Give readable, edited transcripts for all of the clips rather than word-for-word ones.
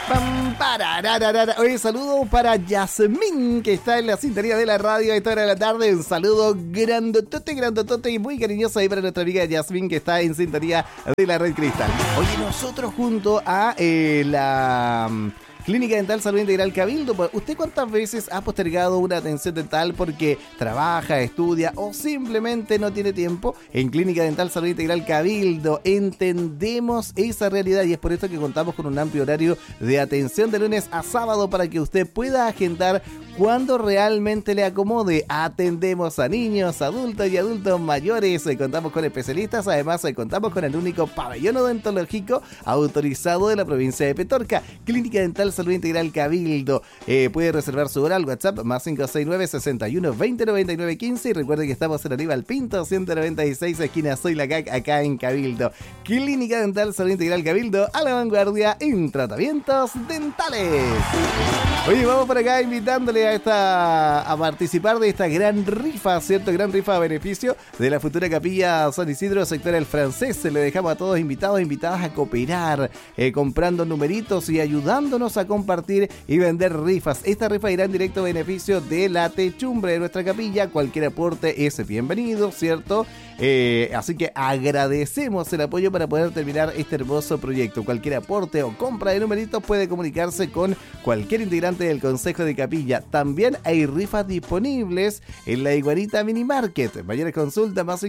Oye, saludo para Yasmín, que está en la sintonía de la radio a esta hora de la tarde. Un saludo grandotote y muy cariñoso ahí para nuestra amiga Yasmín, que está en sintonía de la Red Cristal. Oye, nosotros junto a la Clínica Dental Salud Integral Cabildo, ¿usted cuántas veces ha postergado una atención dental porque trabaja, estudia o simplemente no tiene tiempo? En Clínica Dental Salud Integral Cabildo entendemos esa realidad y es por esto que contamos con un amplio horario de atención de lunes a sábado para que usted pueda agendar cuando realmente le acomode. Atendemos a niños, adultos y adultos mayores. Contamos con especialistas. Además, contamos con el único pabellón odontológico autorizado de la provincia de Petorca. Clínica Dental Salud Integral Cabildo. Puede reservar su hora al WhatsApp más 569-61-2099-15. Y recuerde que estamos en Aníbal Pinto, 196, esquina Soy la CAC, acá en Cabildo. Clínica Dental Salud Integral Cabildo, a la vanguardia en tratamientos dentales. Oye, vamos por acá invitándole a participar de esta gran rifa, ¿cierto? Gran rifa a beneficio de la futura capilla San Isidro, sector El Francés. Le dejamos a todos invitados e invitadas a cooperar, comprando numeritos y ayudándonos a compartir y vender rifas. Esta rifa irá en directo a beneficio de la techumbre de nuestra capilla. Cualquier aporte es bienvenido, ¿cierto? Así que agradecemos el apoyo para poder terminar este hermoso proyecto. Cualquier aporte o compra de numeritos puede comunicarse con cualquier integrante del Consejo de Capilla. También hay rifas disponibles en la Iguanita Mini Market. Mayores consultas más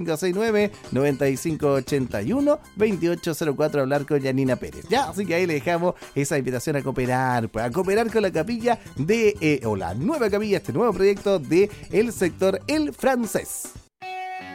569-9581-2804. Hablar con Yanina Pérez. Ya, así que ahí le dejamos esa invitación a cooperar con la capilla de, o la nueva capilla, este nuevo proyecto de el sector El Francés.